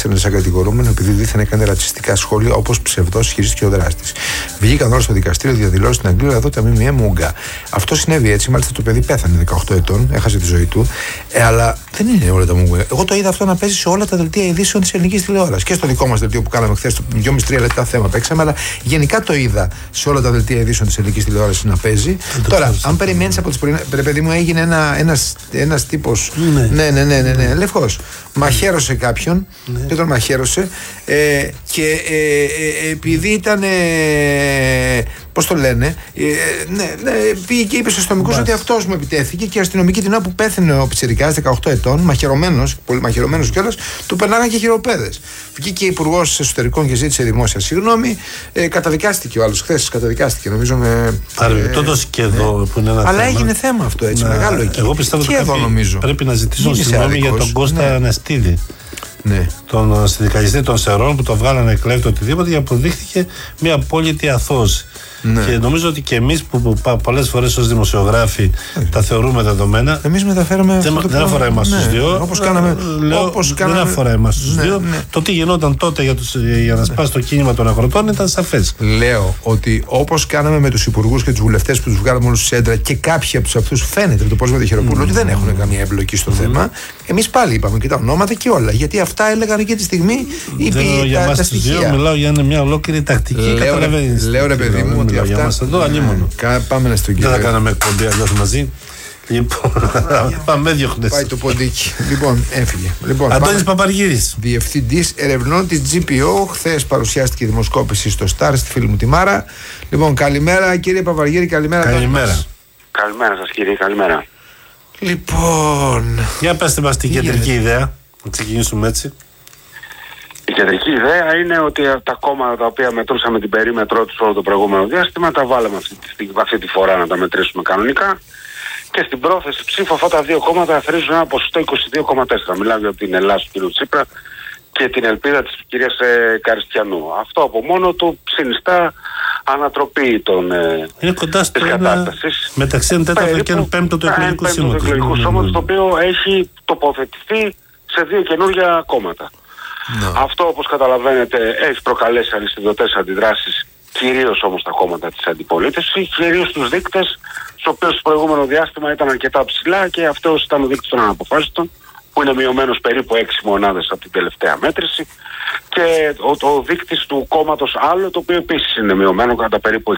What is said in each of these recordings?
έστελνε σαν κατηγορούμενο επειδή δίθεν έκανε ρατσιστικά σχόλια, όπως ψευδώς χειρίστηκε ο δράστης. Βγήκαν όλα στο δικαστήριο, διαδηλώσει στην Αγγλία, εδώ τα ΜΜΕ μούγκα. Αυτό συνέβη έτσι, μάλιστα το παιδί πέθανε 18 ετών, έχασε τη ζωή του. Αλλά δεν είναι όλα τα μούγκα. Εγώ το είδα αυτό να παίζει σε όλα τα δελτία ειδήσεων της ελληνικής τηλεόρασης. Και στο δικό μας δελτίο που κάναμε χθες, το 2,5-3 λεπτά θέμα παίξαμε, αλλά γενικά το είδα σε όλα τα δελτία ειδήσεων της ελληνικής τηλεόρασης να παίζει. Τώρα, αν περιμένεις από τις πρωινές. Παιδί μου, έγινε ένας τύπος. Ναι, λευκός. Μαχαίρωσε κάποιον. Και τον μαχαίρωσε. Και επειδή ήταν. Πώς το λένε, πήγε και είπε στους αστυνομικούς ότι αυτός μου επιτέθηκε και οι αστυνομικοί την ώρα που πέθανε ο πιτσιρικάς 18 ετών, μαχαιρωμένος, πολύ μαχαιρωμένος κιόλας, του περνάγαν και χειροπέδες. Βγήκε υπουργός εσωτερικών και ζήτησε δημόσια συγγνώμη. Καταδικάστηκε ο άλλος χθες, καταδικάστηκε νομίζω με. Τότε και εδώ που είναι ένα θέμα. Αλλά έγινε θέμα αυτό έτσι, μεγάλο εκεί. Εγώ πιστεύω ότι εδώ νομίζω. Πρέπει να ζητήσουν συγγνώμη για τον Κώστα Αναστίδη. Ναι. Τον συνδικαλιστή των Σερών που το βγάλανε εκλέκτο οτιδήποτε και αποδείχθηκε μια απόλυτη αθώωση. Ναι. Και νομίζω ότι και εμείς που πολλές φορές ως δημοσιογράφοι τα θεωρούμε δεδομένα. Εμείς μεταφέρουμε. Δεν αφορά εμάς τους δύο. Όπως κάναμε. Δεν αφορά εμάς τους δύο. Το τι γινόταν τότε για να σπάσει το κίνημα των αγροτών ήταν σαφές. Λέω ότι όπως κάναμε με τους υπουργούς και τους βουλευτές που τους βγάλαμε όλους στους έντρα και κάποιοι από αυτούς φαίνεται από το πώς με τη Χεροπούλου ότι δεν έχουν καμία εμπλοκή στο θέμα. Εμείς πάλι είπαμε και τα ονόματα και όλα. Γιατί αυτά έλεγαν και τη στιγμή τα στοιχεία. Μιλάω για μια ολόκληρη τακτική. Λέω ρε παιδί μου. Για μας εδώ, αλλήμωνο. Πάμε στον κύριο. Δεν θα κάναμε εκπομπή αλλιώς μαζί. Λοιπόν, πάμε διώχνες. Πάει το ποντίκι. Λοιπόν, έφυγε. Αντώνης Παπαργύρης, διευθυντής ερευνών της GPO. Χθες παρουσιάστηκε η δημοσκόπηση στο Star, στη φίλη μου τη Μάρα. Λοιπόν, καλημέρα κύριε Παπαργύρη, καλημέρα. Καλημέρα. Καλημέρα σας κύριε, καλημέρα. Λοιπόν. Για πέστε μας την κεντρική ιδέα. Να ξεκινήσουμε έτσι. Η κεντρική ιδέα είναι ότι τα κόμματα τα οποία μετρούσαμε την περίμετρό τους όλο το προηγούμενο διάστημα τα βάλαμε αυτή τη φορά να τα μετρήσουμε κανονικά και στην πρόθεση ψήφου αυτά τα δύο κόμματα αφαιρίζουν ένα ποσοστό 22,4. Μιλάω για την Ελλάδα του κ. Τσίπρα και την ελπίδα της κυρίας Καριστιανού. Αυτό από μόνο του συνιστά ανατροπή είναι κοντά στο της κατάστασης. Μεταξύ 4ο και 5ο του εκλογικού σώματος, το οποίο έχει τοποθετηθεί σε δύο καινούργια κόμματα. Αυτό, όπως καταλαβαίνετε, έχει προκαλέσει αριστιδωτές αντιδράσεις, κυρίως όμως τα κόμματα της αντιπολίτευσης, κυρίως τους δείκτες, στους οποίους στο προηγούμενο διάστημα ήταν αρκετά ψηλά και αυτός ήταν ο δείκτης των αναποφάσιστων, που είναι μειωμένος περίπου 6 μονάδες από την τελευταία μέτρηση, και ο δείκτης του κόμματος άλλο, το οποίο επίσης είναι μειωμένο κατά περίπου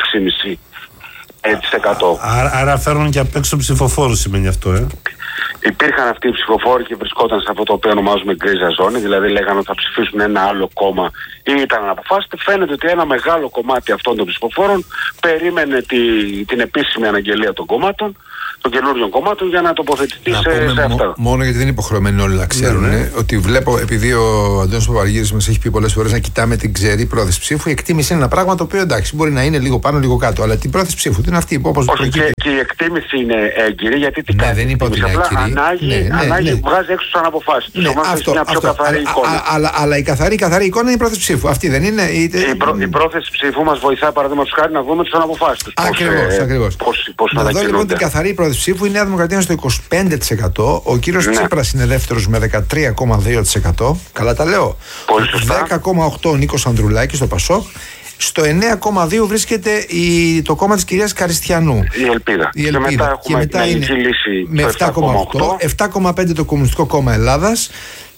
6,5%. Άρα φέρνουν και απ' έξω ψηφοφόρους, σημαίνει αυτό, Υπήρχαν αυτοί οι ψηφοφόροι και βρισκόταν σε αυτό το οποίο ονομάζουμε γκρίζα ζώνη, δηλαδή λέγανε ότι θα ψηφίσουν ένα άλλο κόμμα ή ήταν αναποφάσιστοι. Φαίνεται ότι ένα μεγάλο κομμάτι αυτών των ψηφοφόρων περίμενε την επίσημη αναγγελία των κομμάτων, των καινούριων κομμάτων, για να τοποθετηθεί σε αυτά. Μόνο γιατί δεν είναι υποχρεωμένοι όλοι να ξέρουν ότι βλέπω, επειδή ο Αντώνης Παπαργύρης μας έχει πει πολλές φορές να κοιτάμε την ξερή πρόθεση ψήφου, η εκτίμηση είναι ένα πράγμα το οποίο εντάξει μπορεί να είναι λίγο πάνω λίγο κάτω, αλλά την πρόθεση ψήφου είναι αυτή. Και η εκτίμηση είναι έγκυρη, γιατί τι κάνει. Δεν είπα ότι είναι έγκυρη. Ανάγει βγάζει έξω τους αναποφάσεις. Έχει μια πιο καθαρή εικόνα. Αλλά η καθαρή εικόνα είναι η πρόθεση ψήφου. Αυτή δεν είναι. Η πρόθεση ψήφου μας βοηθάει, παραδείγματος χάρη, να δούμε τους αναποφάσεις τους. Ακριβώς. Να δω λοιπόν την καθαρή πρόθεση ψήφου. Η Νέα Δημοκρατία είναι στο 25%. Ο κύριος Τσίπρας είναι δεύτερος με 13,2%. Καλά τα λέω. 10,8% ο Νίκος Ανδρουλάκης στο Πασόκ. Στο 9,2 βρίσκεται το κόμμα της κυρίας Καριστιανού. Η Ελπίδα. Και μετά είναι με 7,8. 7,5 το Κομμουνιστικό Κόμμα Ελλάδας.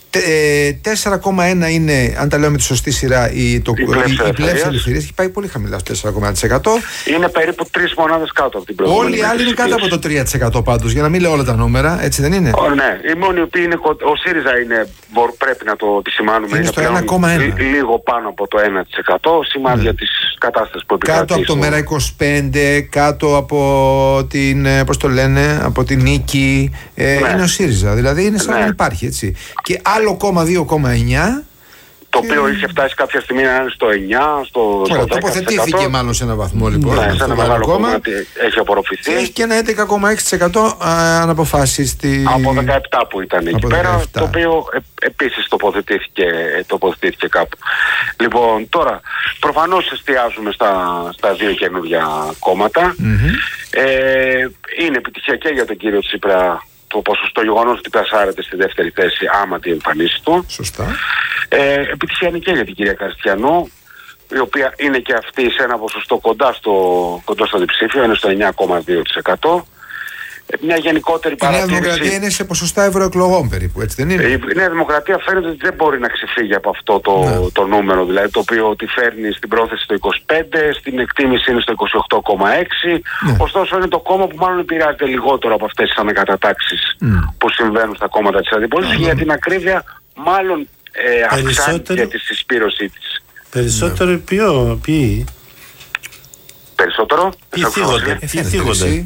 4,1 είναι, αν τα λέω με τη σωστή σειρά, η Πλεύση Ελευθερίας, και πάει πολύ χαμηλά στο 4,1%. Είναι περίπου 3 μονάδες κάτω από την προηγούμενη. Όλοι οι άλλοι είναι κάτω από το 3% πάντως, για να μην λέω όλα τα νούμερα, έτσι δεν είναι? Ναι, οι μόνοι που είναι, ο ΣΥΡΙΖΑ είναι, πρέπει να το επισημάνουμε, είναι στο 1,1. Λίγο πάνω από το 1%, σημάδια της κατάστασης που επικρατεί. Κάτω από το ΜΕΡΑ25, κάτω από την, πώς το λένε, από την Νίκη, είναι ο ΣΥΡΙΖΑ, δηλαδή είναι σαν να υπάρχει, έτσι. Και άλλο κόμμα 2,9. Το οποίο είχε φτάσει κάποια στιγμή να είναι στο 9, στο 10%. Τοποθετήθηκε μάλλον σε έναν βαθμό λοιπόν. Ναι, σε ένα μεγάλο κομμάτι έχει απορροφηθεί. Έχει και ένα 11,6% αναποφάσεις. Από 17 που ήταν εκεί πέρα, το οποίο επίσης τοποθετήθηκε κάπου. Λοιπόν, τώρα, προφανώς εστιάζουμε στα δύο καινούργια κόμματα. Είναι επιτυχία και για τον κύριο Τσίπρα το ποσοστό γεγονός ότι πλασάρεται στη δεύτερη θέση άμα την εμφανίσει του. Σωστά. Επιτυχία και για την κυρία Καριστιανού, η οποία είναι και αυτή σε ένα ποσοστό κοντά στο διψήφιο, είναι στο 9,2%. Μια γενικότερη παρατήρηση. Η Νέα Δημοκρατία είναι σε ποσοστά ευρωεκλογών περίπου, έτσι δεν είναι? Η Νέα Δημοκρατία φαίνεται ότι δεν μπορεί να ξεφύγει από αυτό το νούμερο, δηλαδή το οποίο τη φέρνει στην πρόθεση στο 25, στην εκτίμηση είναι στο 28,6. Ωστόσο είναι το κόμμα που μάλλον επηρεάζεται λιγότερο από αυτές τις ανακατατάξεις που συμβαίνουν στα κόμματα της αντιπολίτευσης. Για την ακρίβεια, μάλλον αυξάνεται τη συσπήρωσή της. Περισσότερο ποιοι? Περισσότερο? Ποιοι θίγονται?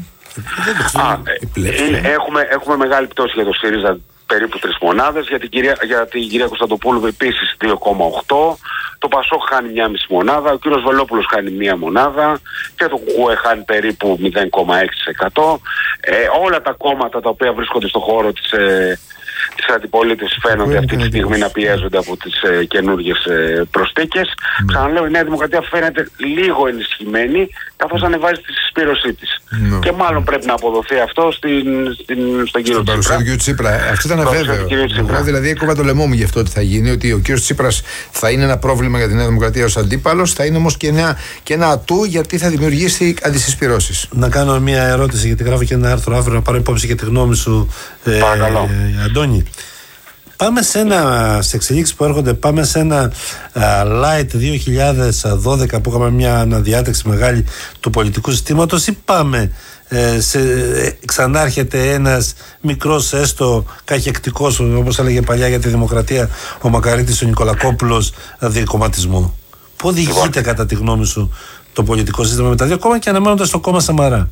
Έχουμε μεγάλη πτώση για το ΣΥΡΙΖΑ, περίπου 3 μονάδες. Για την κυρία Κωνσταντοπούλου επίσης 2,8. Το ΠΑΣΟΚ χάνει 1,5 μονάδα. Ο κύριος Βελόπουλος χάνει 1 μονάδα. Και το ΚΚΕ χάνει περίπου 0,6%. Όλα τα κόμματα τα οποία βρίσκονται στον χώρο της αντιπολίτευσης φαίνονται αυτή τη στιγμή να πιέζονται από τις καινούργιες προσθήκες. Ξαναλέω, η Νέα Δημοκρατία φαίνεται λίγο ενισχυμένη, καθώς ανεβάζει τη συσπήρωσή της. Και μάλλον πρέπει να αποδοθεί αυτό στον κύριο Τσίπρα. Αυτό ήταν αβέβαιο. Εγώ δηλαδή έκοβα το λαιμό μου γι' αυτό ότι θα γίνει, ότι ο κύριος Τσίπρας θα είναι ένα πρόβλημα για τη Νέα Δημοκρατία ως αντίπαλος, θα είναι όμως και ένα ατού, γιατί θα δημιουργήσει αντισυσπυρώσεις. Να κάνω μια ερώτηση, γιατί γράφω και ένα άρθρο αύριο, να πάρω υπόψη και τη γνώμη σου, Αντώνη. Πάμε σε εξελίξεις που έρχονται, πάμε σε ένα Light 2012 που είχαμε μια αναδιάταξη μεγάλη του πολιτικού συστήματος, ή πάμε ξανάρχεται ένας μικρός έστω καχεκτικός, όπως έλεγε παλιά για τη δημοκρατία ο Μακαρίτης ο Νικολακόπουλος, διεκομματισμό? Πού οδηγείται κατά τη γνώμη σου το πολιτικό σύστημα με τα δύο κόμματα και αναμένοντας το κόμμα Σαμαρά?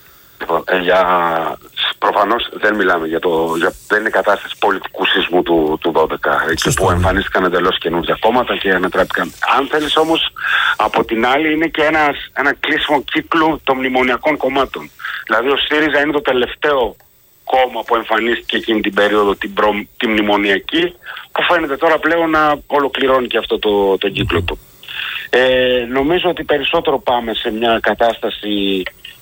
Προφανώς δεν μιλάμε δεν είναι κατάσταση πολιτικού σεισμού του 12, εκεί που εμφανίστηκαν εντελώς καινούργια κόμματα και ανατράπηκαν. Αν θέλεις όμως, από την άλλη είναι και ένα κλείσιμο κύκλου των μνημονιακών κομμάτων. Δηλαδή ο ΣΥΡΙΖΑ είναι το τελευταίο κόμμα που εμφανίστηκε εκείνη την περίοδο, τη μνημονιακή, που φαίνεται τώρα πλέον να ολοκληρώνει και αυτό το κύκλο του. Νομίζω ότι περισσότερο πάμε σε μια κατάσταση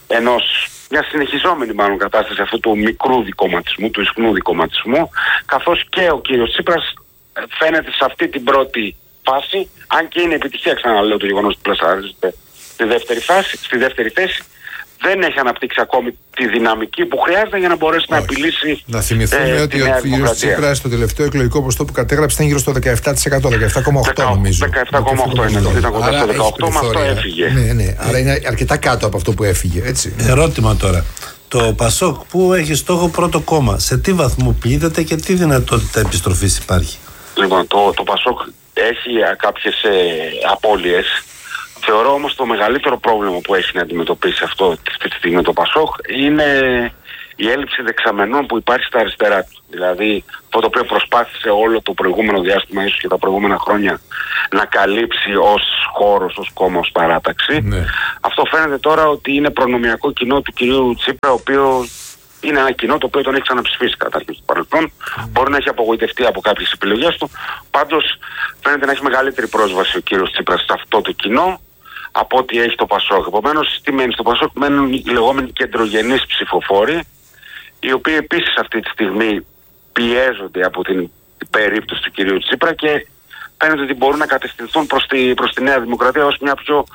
μια συνεχιζόμενη μάλλον κατάσταση αυτού του μικρού δικομματισμού, του ισχνού δικομματισμού, καθώς και ο κύριος Τσίπρας φαίνεται σε αυτή την πρώτη φάση, αν και είναι επιτυχία, ξαναλέω, το γεγονός ότι πλασαρίζεται στη δεύτερη θέση, δεν έχει αναπτύξει ακόμη τη δυναμική που χρειάζεται για να μπορέσει να απειλήσει. Να θυμηθούμε ότι ο κύριος Τσίπρας στο τελευταίο εκλογικό ποσοστό που κατέγραψε ήταν γύρω στο 17%, 17,8% νομίζω. 17,8 ήταν κοντά στο 18%, με αυτό έφυγε. Ναι, άρα είναι αρκετά κάτω από αυτό που έφυγε, έτσι. Ερώτημα τώρα. Το ΠΑΣΟΚ που έχει στόχο πρώτο κόμμα, σε τι βαθμό πλήττεται και τι δυνατότητα επιστροφής υπάρχει? Λοιπόν, το ΠΑΣΟΚ έχει κάποιες απώλειες. Θεωρώ όμως το μεγαλύτερο πρόβλημα που έχει να αντιμετωπίσει αυτή τη στιγμή το ΠΑΣΟΚ είναι η έλλειψη δεξαμενών που υπάρχει στα αριστερά του. Δηλαδή αυτό το οποίο προσπάθησε όλο το προηγούμενο διάστημα, ίσως και τα προηγούμενα χρόνια, να καλύψει ως χώρος, ως κόμμα, ως παράταξη. Ναι. Αυτό φαίνεται τώρα ότι είναι προνομιακό κοινό του κυρίου Τσίπρα, ο οποίος είναι ένα κοινό το οποίο τον έχει ξαναψηφίσει καταρχήν στο παρελθόν. Μπορεί να έχει απογοητευτεί από κάποιες επιλογές του. Πάντως φαίνεται να έχει μεγαλύτερη πρόσβαση ο κύριος Τσίπρας σε αυτό το κοινό από ό,τι έχει το ΠΑΣΟΚ. Επομένως, τι μένει στο ΠΑΣΟΚ? Μένουν οι λεγόμενοι κεντρογενείς ψηφοφόροι, οι οποίοι επίσης αυτή τη στιγμή πιέζονται από την περίπτωση του κυρίου Τσίπρα και φαίνεται ότι μπορούν να κατευθυνθούν προς τη Νέα Δημοκρατία ως μια πιο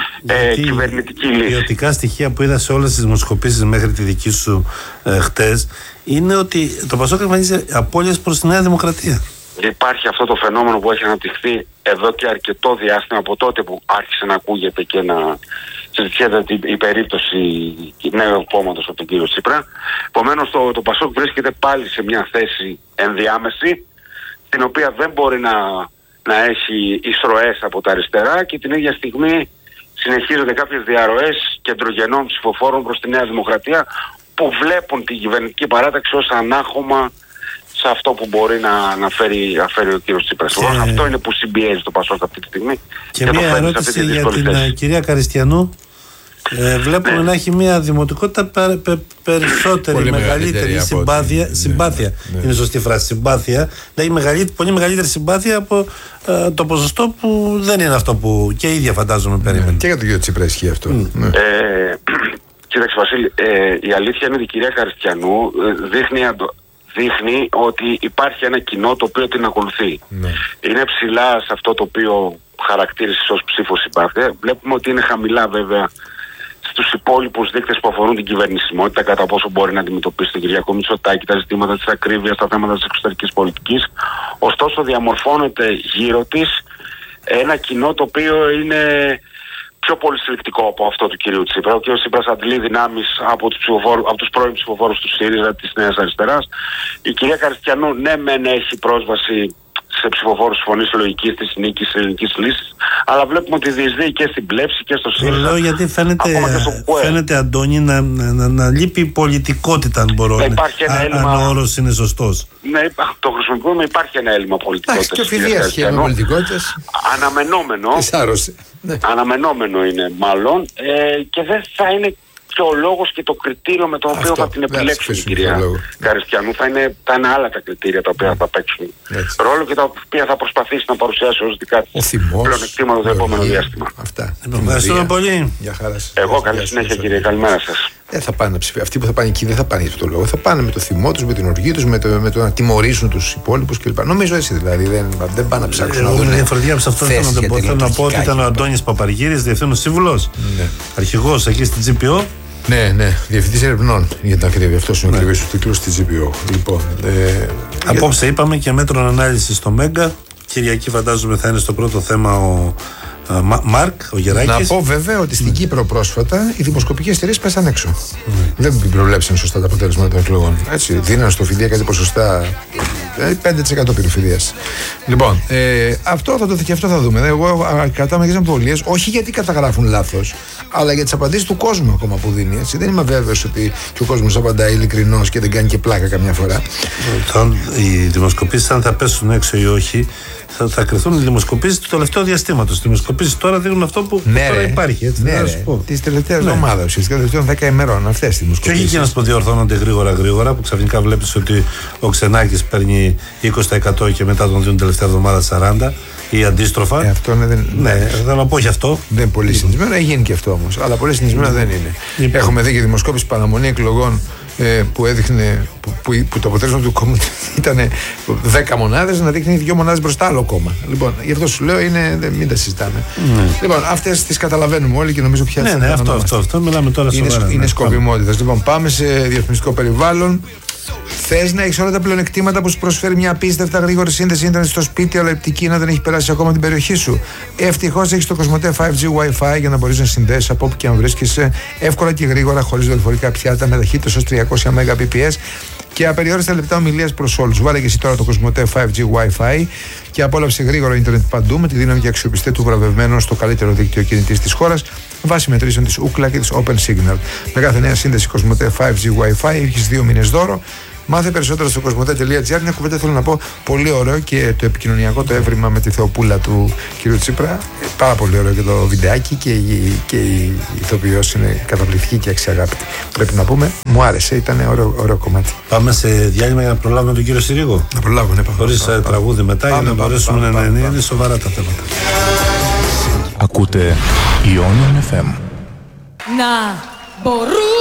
κυβερνητική λύση. Ποιοτικά στοιχεία που είδα σε όλες τις δημοσκοπήσεις μέχρι τη δική σου χτες είναι ότι το ΠΑΣΟΚ εμφανίζει απώλειες προς τη Νέα Δημοκρατία. Υπάρχει αυτό το φαινόμενο που έχει αναπτυχθεί εδώ και αρκετό διάστημα, από τότε που άρχισε να ακούγεται και να συζητιέται η περίπτωση νέου κόμματος από τον κύριο Τσίπρα. Επομένως το ΠΑΣΟΚ βρίσκεται πάλι σε μια θέση ενδιάμεση, την οποία δεν μπορεί να έχει εισρωές από τα αριστερά, και την ίδια στιγμή συνεχίζονται κάποιες διαρροές κεντρογενών ψηφοφόρων προς τη Νέα Δημοκρατία, που βλέπουν την κυβερνητική παράταξη ως ανάχωμα σε αυτό που μπορεί να φέρει ο κύριος Τσίπρας. Αυτό είναι που συμπιέζει το ΠΑΣΟΚ αυτή τη στιγμή. Και μια ερώτηση για την κυρία Καριστιανού. Βλέπουμε να έχει μια δημοτικότητα περισσότερη, μεγαλύτερη συμπάθεια. Είναι σωστή φράση, συμπάθεια. Να έχει πολύ μεγαλύτερη συμπάθεια από το ποσοστό που δεν είναι αυτό που και ίδια φαντάζομαι περίμενε. Και για τον κύριο Τσίπρα ισχύει αυτό. Κοίταξε Βασίλη, η αλήθεια είναι ότι η κυρία Καριστιανού δείχνει ότι υπάρχει ένα κοινό το οποίο την ακολουθεί. Ναι. Είναι ψηλά σε αυτό το οποίο χαρακτήρισε ως ψήφος συμπάθεια. Βλέπουμε ότι είναι χαμηλά βέβαια στους υπόλοιπους δείκτες που αφορούν την κυβερνησιμότητα, κατά πόσο μπορεί να αντιμετωπίσει τον Κυριάκο Μητσοτάκη, τα ζητήματα της ακρίβειας, τα θέματα της εξωτερικής πολιτικής. Ωστόσο διαμορφώνεται γύρω της ένα κοινό το οποίο είναι πιο πολύ συλλεκτικό από αυτό του κυρίου Τσίπρα. Ο κύριος Τσίπρας αντλεί δυνάμεις από τους πρώην ψηφοφόρους του ΣΥΡΙΖΑ, της Νέας Αριστεράς. Η κυρία Καριστιανού ναι μεν έχει πρόσβαση σε ψηφοφόρους φωνής λογικής της νίκης, ελληνικής λύσης, αλλά βλέπουμε ότι διεισδύει και στην πλεύση και στο ΣΥΡΙΖΑ. Λέω γιατί φαίνεται Αντώνη να λείπει η πολιτικότητα, αν μπορώ. Αν ο όρος είναι σωστός. Ναι, το χρησιμοποιούμε, υπάρχει ένα έλλειμμα πολιτικότητας. Και φιλία σχέση με πολιτικότητας. Αναμενόμενο. Αναμενόμενο είναι μάλλον και δεν θα είναι και ο λόγος και το κριτήριο με το οποίο θα την επιλέξουν η κυρία Καριστιανού. Θα είναι άλλα τα κριτήρια τα οποία θα παίξουν ρόλο και τα οποία θα προσπαθήσει να παρουσιάσει ως δικά της πλεονεκτήματα το επόμενο διάστημα. Αυτά. Ευχαριστούμε πολύ. Εγώ καλή συνέχεια κύριε, καλημέρα σας. Θα πάνε να ψηφίσουν. Αυτοί που θα πάνε εκεί δεν θα πάνε για αυτό το λόγο. Θα πάνε με το θυμό τους, με την οργή τους, με το να τιμωρήσουν τους υπόλοιπους κλπ. Νομίζω έτσι δηλαδή. Δεν πάνε να ψάξουν να δουν. Διαφορετικά από αυτό θέλω να πω ότι ήταν ο Αντώνης Παπαργύρης, διευθύνων σύμβουλος, αρχηγός εκεί στην GPO. Ναι, διευθυντής ερευνών για την ακρίβεια. Αυτό είναι ο ακριβής του τίτλου στη GPO. Λοιπόν, απόψε είπαμε και μέτρων ανάλυσης στο Μέγκα. Κυριακή φαντάζομαι θα είναι στο πρώτο θέμα ο Μάρκ, ο Γεράκης. Να πω βέβαια ότι στην Κύπρο πρόσφατα οι δημοσκοπικές εταιρείες πέσαν έξω. Δεν προβλέψαν σωστά τα αποτέλεσματα των εκλογών. Έτσι, δίναν στο Φιδία κάτι ποσοστά 5% πυροφιδίας. Λοιπόν, αυτό θα δούμε. Εγώ κρατάω μερικές αμφιβολίες, όχι γιατί καταγράφουν λάθος, αλλά για τις απαντήσεις του κόσμου ακόμα που δίνει. Έτσι. Δεν είμαι βέβαιος ότι και ο κόσμος απαντάει ειλικρινώς και δεν κάνει και πλάκα καμιά φορά. Οι δημοσκοπήσεις, αν θα πέσουν έξω ή όχι, θα κρυθούν οι δημοσκοπήσεις του τελευταίου διαστήματος. Οι δημοσκοπήσεις τώρα δίνουν αυτό που τώρα υπάρχει. Έτσι, τη τελευταία εβδομάδα, ουσιαστικά των τελευταίων 10 ημερών. Αυτές οι δημοσκοπήσεις. Και όχι και να σου πω διορθώνονται γρήγορα, που ξαφνικά βλέπεις ότι ο Ξενάκης παίρνει 20% και μετά τον δίνουν τελευταία εβδομάδα 40% ή αντίστροφα. Αυτό θέλω να πω όχι αυτό. Δεν είναι πολύ συνηθισμένο, έχει γίνει και αυτό όμως. Αλλά πολύ συνηθισμένο δεν είναι. Έχουμε δει και δημοσκόπηση παραμονή εκλογών που έδειχνε που το αποτέλεσμα του κόμματο ήταν 10 μονάδες να δείχνει 2 μονάδες μπροστά άλλο κόμμα. Λοιπόν, γι' αυτό σου λέω μην τα συζητάμε. Λοιπόν, αυτές τις καταλαβαίνουμε όλοι και νομίζω πια. Ναι, αυτό μιλάμε τώρα σοβαρά. Είναι σκοπιμότητας. Λοιπόν, πάμε σε διαφημιστικό περιβάλλον. Θες να έχεις όλα τα πλεονεκτήματα που σου προσφέρει μια απίστευτα γρήγορη σύνδεση ίντερνετ στο σπίτι, αλλά η πτική δεν έχει περάσει ακόμα την περιοχή σου? Ευτυχώς έχεις το Κοσμοτέ 5G Wi-Fi για να μπορείς να συνδέσεις από όπου και αν βρίσκεσαι εύκολα και γρήγορα, χωρίς δορυφορικά πιάτα, με ταχύτητες ως 300 Mbps και απεριόριστα λεπτά ομιλίας προς όλους. Βάλε και εσύ τώρα το Κοσμοτέ 5G Wi-Fi και απόλαυσε γρήγορο ίντερνετ παντού με τη δύναμη και αξιοπιστία του βραβευμένου στο καλύτερο δίκτυο κινητής της χώρας βάσει μετρήσεων της Ookla και της Open Signal. Με κάθε νέα σύνδεση Κοσμοτέ 5G Wi-Fi έχεις 2 μήνες δώρο. Μάθε περισσότερο στο κοσμοτέ.gr. Μια κουβέντα θέλω να πω, πολύ ωραίο και το επικοινωνιακό το έβριμα με τη Θεοπούλα του κ. Τσίπρα. Πάρα πολύ ωραίο και το βιντεάκι και η ηθοποιός είναι καταπληκτική και αξιαγάπητη. Πρέπει να πούμε, μου άρεσε, ήταν ωραίο κομμάτι. Πάμε σε διάλειμμα για να προλάβουμε τον κύριο Συρίγο. Να προλάβουμε, ναι. Χωρίς τραγούδι μετά για να μπορέσουμε να είναι σοβαρά τα θέματα. Ακούτε Ionian FM. Να μπορούν